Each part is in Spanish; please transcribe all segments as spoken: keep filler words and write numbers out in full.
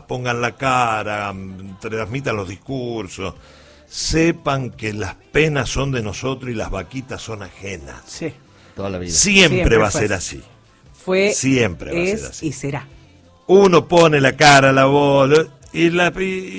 pongan la cara, transmitan los discursos, sepan que las penas son de nosotros y las vaquitas son ajenas. Sí. Toda la vida. Siempre, Siempre va a ser así. Fue, Siempre va es a ser así. Y será. Uno pone la cara, la voz, y, la,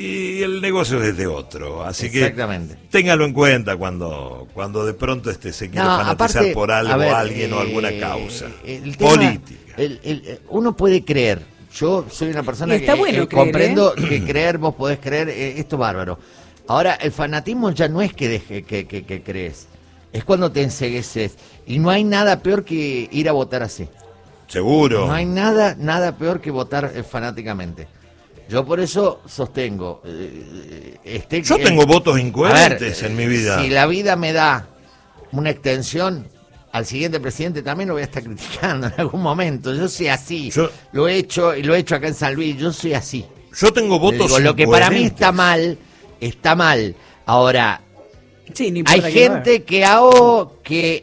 y el negocio es de otro. Así Exactamente. que téngalo en cuenta cuando cuando de pronto este se quiere No, fanatizar aparte, por algo, ver, alguien eh, o alguna causa el tema, política. El, el, uno puede creer. Yo soy una persona está que bueno eh, creer, comprendo ¿eh? que creer, vos podés creer, eh, esto es bárbaro. Ahora, el fanatismo ya no es que deje que, que, que crees, es cuando te encegueces. Y no hay nada peor que ir a votar así. Seguro. No hay nada, nada peor que votar eh, fanáticamente. Yo por eso sostengo. Eh, este, Yo el, tengo votos incoherentes ver, en mi vida. Si la vida me da una extensión, al siguiente presidente también lo voy a estar criticando en algún momento. Yo soy así. Yo, lo he hecho y lo he hecho acá en San Luis. Yo soy así. Yo tengo votos digo, lo que para mí incoherentes. está mal, está mal. Ahora, sí, no hay que gente que hago que...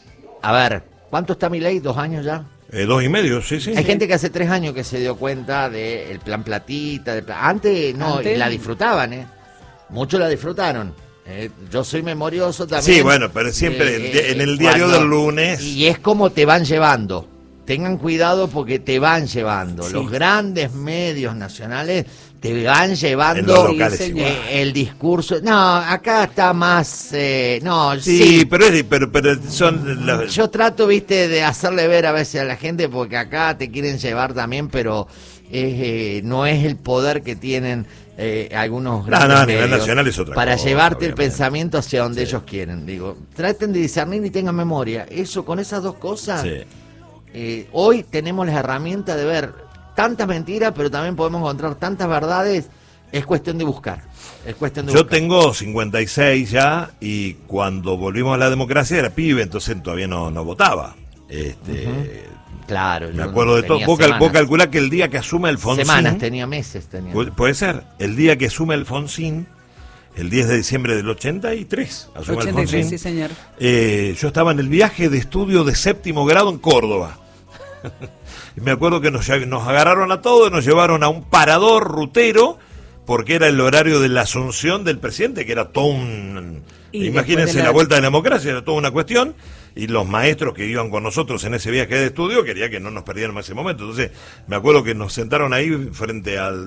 A ver, ¿cuánto está mi ley? ¿Dos años ya? Eh, dos y medio, sí, sí. Hay sí. gente que hace tres años que se dio cuenta del plan platita. Del plan... Antes no, Antes... la disfrutaban, ¿eh? Muchos la disfrutaron. Eh, yo soy memorioso también. Sí, bueno, pero siempre eh, en el diario cuando... del lunes. Y es como te van llevando. Tengan cuidado porque te van llevando. Sí. Los grandes medios nacionales te van llevando En los locales sí, igual. eh, el discurso. No, acá está más... Eh, no, Sí, sí. pero, es, pero, pero son... Los... Yo trato, viste, de hacerle ver a veces a la gente porque acá te quieren llevar también, pero eh, no es el poder que tienen eh, algunos No, grandes no, a nivel medios nacional es otra para cosa, llevarte obviamente. el pensamiento hacia donde Sí. ellos quieren. Digo, traten de discernir y tengan memoria. Eso, con esas dos cosas, Sí. eh, hoy tenemos las herramientas de ver tantas mentiras, pero también podemos encontrar tantas verdades. Es cuestión de buscar. Es cuestión de Yo buscar. tengo cincuenta y seis ya y cuando volvimos a la democracia era pibe, entonces todavía no, no votaba. Este, uh-huh. Claro. Me yo acuerdo de todo. tenía Vos, cal- vos semanas. calculás que el día que asume Alfonsín... Semanas, tenía meses. Tenía. Pu- Puede ser, el día que asume Alfonsín, el diez de diciembre del ochenta y tres, asume ochenta y tres, Alfonsín, sí, señor. eh, yo estaba en el viaje de estudio de séptimo grado en Córdoba. Y me acuerdo que nos, lle- nos agarraron a todos, nos llevaron a un parador rutero, porque era el horario de la asunción del presidente, que era todo un... Y Imagínense después de la... la- vuelta de la democracia, era toda una cuestión, y los maestros que iban con nosotros en ese viaje de estudio querían que no nos perdiéramos ese momento. Entonces, me acuerdo que nos sentaron ahí frente al